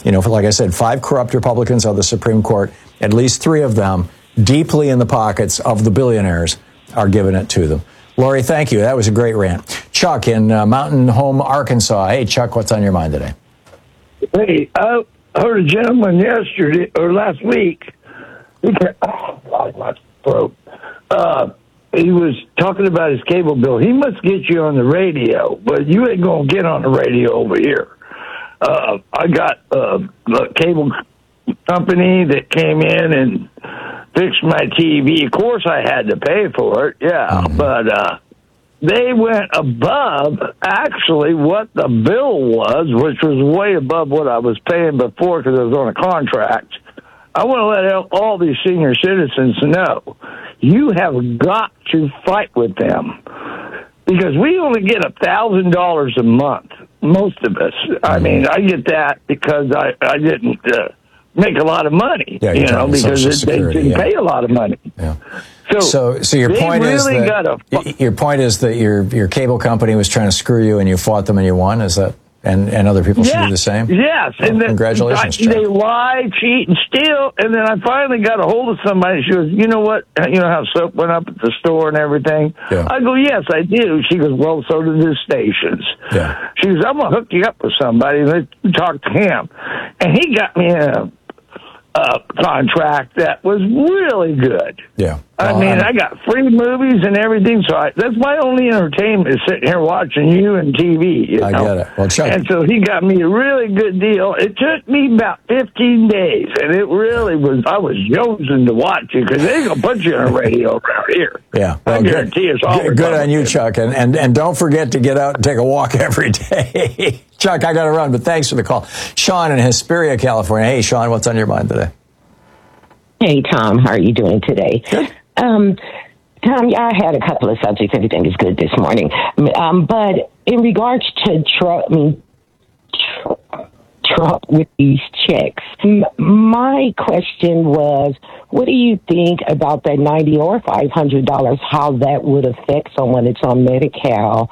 like I said, 5 corrupt Republicans on the Supreme Court, at least 3 of them deeply in the pockets of the billionaires are giving it to them. Lori, thank you. That was a great rant. Chuck in Mountain Home, Arkansas. Hey, Chuck, what's on your mind today? Hey, I heard a gentleman yesterday or last week. My throat. He was talking about his cable bill. He must get you on the radio, but you ain't gonna get on the radio over here. I got a cable company that came in and fixed my TV. Of course, I had to pay for it, but they went above actually what the bill was, which was way above what I was paying before because I was on a contract. I want to let all these senior citizens know you have got to fight with them because we only get $1,000 a month, most of us. I mean, I get that because I didn't make a lot of money, because they didn't pay a lot of money. Yeah. So your point is that your point is that your cable company was trying to screw you and you fought them and you won. Is that? And other people should do the same? Yes. Well, and then congratulations, they lie, cheat, and steal. And then I finally got a hold of somebody. She goes, you know what? You know how soap went up at the store and everything? Yeah. I go, yes, I do. She goes, well, so do the stations. Yeah. She goes, I'm going to hook you up with somebody. And they talked to him. And he got me a contract that was really good. Yeah. I mean, I got free movies and everything, so that's my only entertainment is sitting here watching you and TV. I get it. Well, Chuck, and so he got me a really good deal. It took me about 15 days, and it really was. I was jonesing to watch you because they're gonna put you on the radio around here. Yeah, well, I guarantee it's all good on you, Chuck, and don't forget to get out and take a walk every day. Chuck, I got to run, but thanks for the call. Sean in Hesperia, California. Hey, Sean, what's on your mind today? Hey, Tom, how are you doing today? Good. Tom, I had a couple of subjects. Everything is good this morning. But in regards to Trump with these checks, my question was, what do you think about that $90 or $500, how that would affect someone that's on Medicare,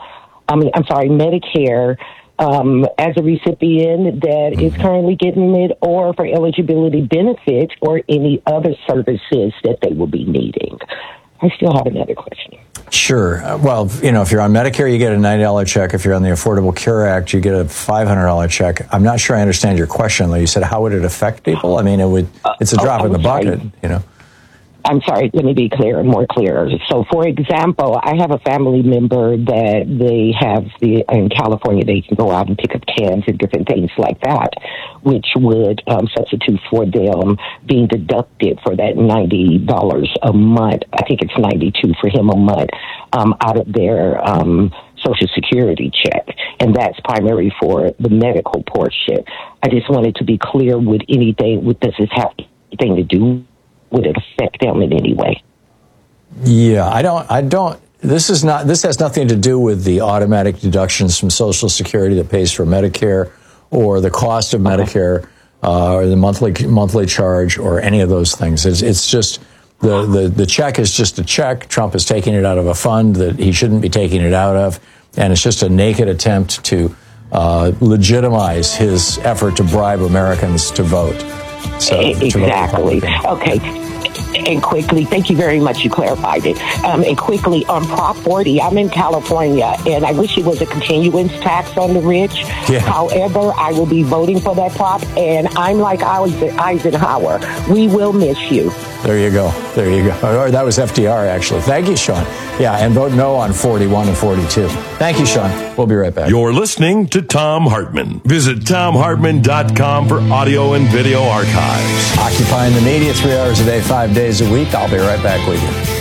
as a recipient that is currently getting it, or for eligibility benefits or any other services that they will be needing? I still have another question. Sure. Well, if you're on Medicare, you get a $90 check. If you're on the Affordable Care Act, you get a $500 check. I'm not sure I understand your question, though. You said, how would it affect people? I mean, it's a drop in the bucket, I'm sorry, let me be more clear. So, for example, I have a family member that they have in California, they can go out and pick up cans and different things like that, which would substitute for them being deducted for that $90 a month. I think it's $92 for him a month out of their Social Security check. And that's primarily for the medical portion. I just wanted to be clear with does this have anything to do? Would it affect them in any way? Yeah, I don't. This has nothing to do with the automatic deductions from Social Security that pays for Medicare, or the cost of Medicare, or the monthly charge, or any of those things. It's just the check is just a check. Trump is taking it out of a fund that he shouldn't be taking it out of, and it's just a naked attempt to legitimize his effort to bribe Americans to vote. Exactly. Okay. And quickly, thank you very much. You clarified it. And quickly, on Prop 40, I'm in California, and I wish it was a continuance tax on the rich. Yeah. However, I will be voting for that prop, and I'm like Eisenhower. We will miss you. There you go. Or that was FDR, actually. Thank you, Sean. Yeah, and vote no on 41 and 42. Thank you, Sean. We'll be right back. You're listening to Thom Hartmann. Visit ThomHartmann.com for audio and video archives. Occupying the media 3 hours a day, 5 days a week. I'll be right back with you.